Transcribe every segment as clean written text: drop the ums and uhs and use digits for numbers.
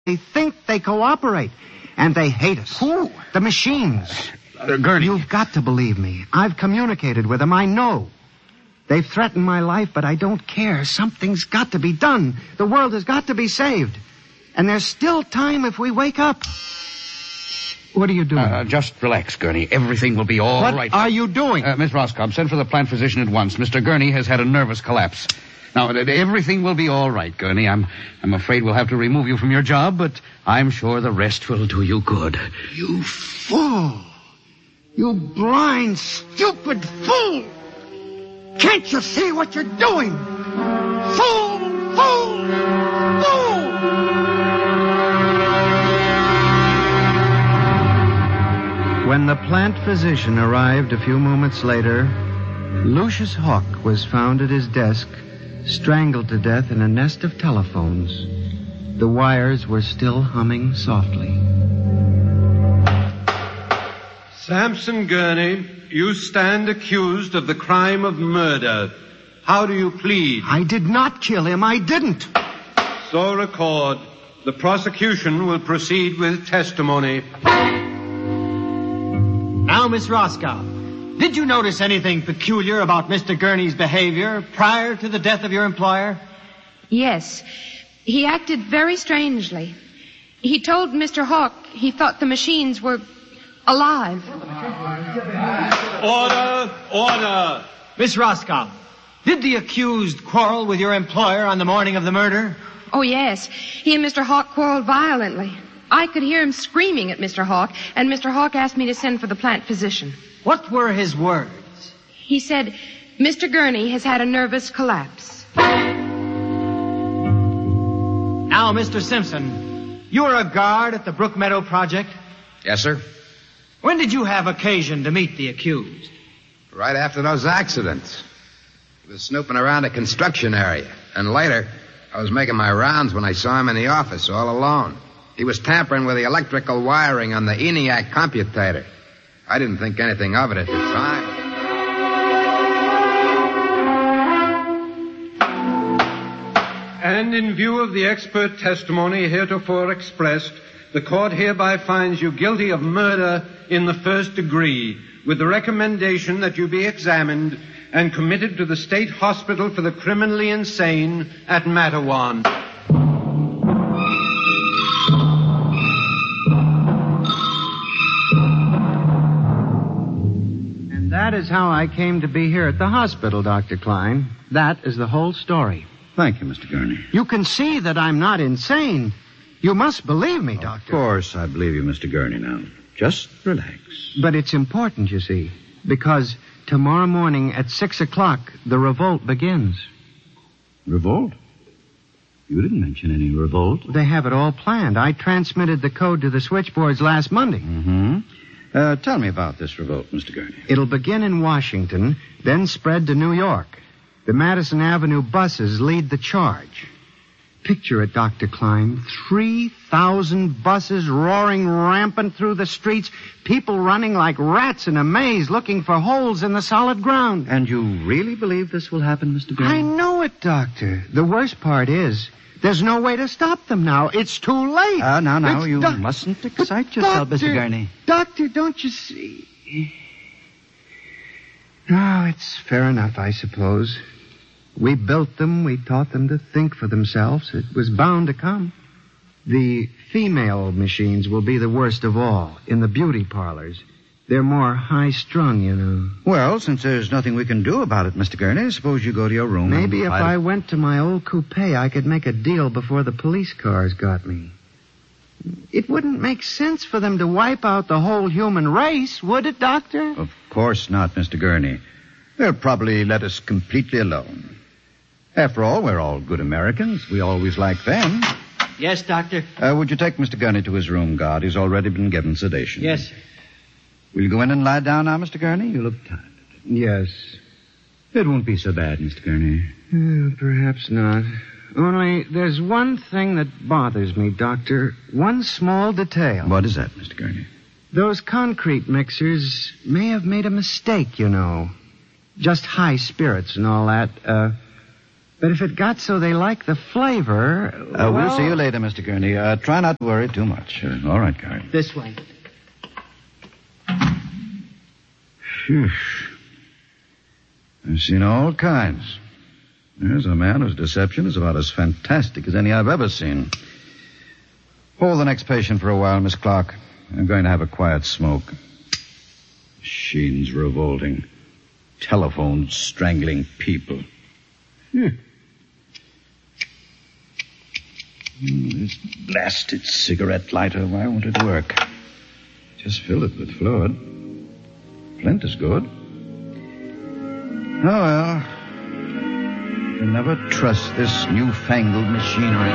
They think they cooperate, and they hate us. Who? The machines. Gurney. You've got to believe me. I've communicated with them. I know. They've threatened my life, but I don't care. Something's got to be done. The world has got to be saved. And there's still time if we wake up. What are you doing? Just relax, Gurney. Everything will be all right. What are you doing? Miss Roscoe, send for the plant physician at once. Mr. Gurney has had a nervous collapse. Now, everything will be all right, Gurney. I'm afraid we'll have to remove you from your job, but I'm sure the rest will do you good. You fool! You blind, stupid fool! Can't you see what you're doing? Fool! Fool! Fool! When the plant physician arrived a few moments later, Lucius Hawk was found at his desk, strangled to death in a nest of telephones. The wires were still humming softly. Sampson Gurney, you stand accused of the crime of murder. How do you plead? I did not kill him. I didn't. So record. The prosecution will proceed with testimony. Now, Miss Roscoe, did you notice anything peculiar about Mr. Gurney's behavior prior to the death of your employer? Yes. He acted very strangely. He told Mr. Hawk he thought the machines were alive. Order! Order! Miss Roscoe, did the accused quarrel with your employer on the morning of the murder? Oh, yes. He and Mr. Hawk quarreled violently. I could hear him screaming at Mr. Hawk, and Mr. Hawk asked me to send for the plant physician. What were his words? He said, Mr. Gurney has had a nervous collapse. Now, Mr. Simpson, you were a guard at the Brook Meadow Project? Yes, sir. When did you have occasion to meet the accused? Right after those accidents. He was snooping around a construction area. And later, I was making my rounds when I saw him in the office all alone. He was tampering with the electrical wiring on the ENIAC computator. I didn't think anything of it at the time. And in view of the expert testimony heretofore expressed, the court hereby finds you guilty of murder in the first degree, with the recommendation that you be examined and committed to the State Hospital for the Criminally Insane at Matawan. And that is how I came to be here at the hospital, Dr. Klein. That is the whole story. Thank you, Mr. Gurney. You can see that I'm not insane. You must believe me, Doctor. Of course, I believe you, Mr. Gurney, now. Just relax. But it's important, you see, because tomorrow morning at 6 o'clock, the revolt begins. Revolt? You didn't mention any revolt. They have it all planned. I transmitted the code to the switchboards last Monday. Mm-hmm. Tell me about this revolt, Mr. Gurney. It'll begin in Washington, then spread to New York. The Madison Avenue buses lead the charge. Picture it, Dr. Klein. 3,000 buses roaring rampant through the streets, people running like rats in a maze looking for holes in the solid ground. And you really believe this will happen, Mr. Gurney? I know it, Doctor. The worst part is, there's no way to stop them now. It's too late. Now, you mustn't excite yourself, Mr. Gurney. Doctor, don't you see? No, it's fair enough, I suppose. We built them. We taught them to think for themselves. It was bound to come. The female machines will be the worst of all in the beauty parlors. They're more high-strung, you know. Well, since there's nothing we can do about it, Mr. Gurney, suppose you go to your room. Maybe if I went to my old coupe, I could make a deal before the police cars got me. It wouldn't make sense for them to wipe out the whole human race, would it, Doctor? Of course not, Mr. Gurney. They'll probably let us completely alone. After all, we're all good Americans. We always like them. Yes, Doctor. Would you take Mr. Gurney to his room, guard? He's already been given sedation. Yes, sir. Will you go in and lie down now, Mr. Gurney? You look tired. Yes. It won't be so bad, Mr. Gurney. Perhaps not. Only there's one thing that bothers me, Doctor. One small detail. What is that, Mr. Gurney? Those concrete mixers may have made a mistake, you know. Just high spirits and all that. But if it got so they like the flavor, We'll see you later, Mr. Gurney. Try not to worry too much. All right, Gary. This way. Phew. I've seen all kinds. There's a man whose deception is about as fantastic as any I've ever seen. Hold the next patient for a while, Miss Clark. I'm going to have a quiet smoke. Machines revolting. Telephones strangling people. This blasted cigarette lighter, why won't it work? Just fill it with fluid. Flint is good. Oh, well. You can never trust this newfangled machinery.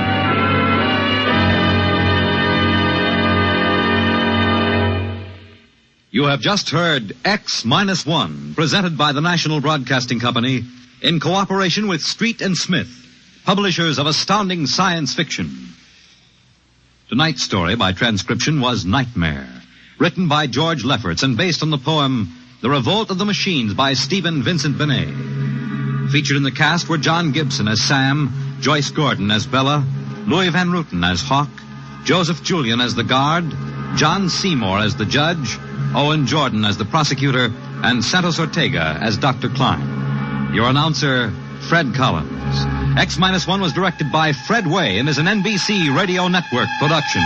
You have just heard X-1, presented by the National Broadcasting Company in cooperation with Street and Smith, publishers of astounding science fiction. Tonight's story by transcription was Nightmare, written by George Lefferts and based on the poem The Revolt of the Machines by Stephen Vincent Benet. Featured in the cast were John Gibson as Sam, Joyce Gordon as Bella, Louis Van Ruten as Hawk, Joseph Julian as the guard, John Seymour as the judge, Owen Jordan as the prosecutor, and Santos Ortega as Dr. Klein. Your announcer, Fred Collins. X-1 was directed by Fred Way and is an NBC Radio Network production.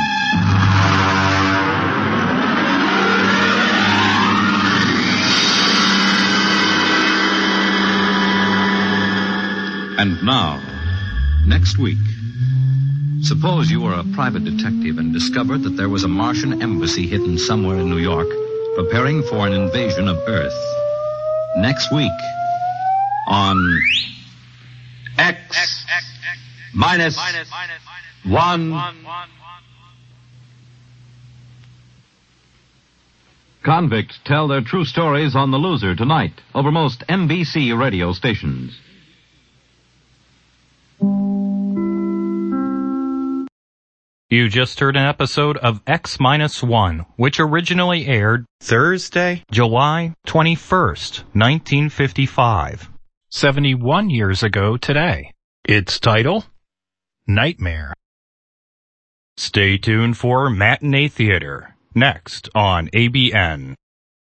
And now, next week, suppose you were a private detective and discovered that there was a Martian embassy hidden somewhere in New York, preparing for an invasion of Earth. Next week, on X-1. Convicts tell their true stories on The Loser tonight over most NBC radio stations. You just heard an episode of X-1, which originally aired Thursday, July 21st, 1955. 71 years ago today. Its title, Nightmare. Stay tuned for Matinee Theater, next on ABN.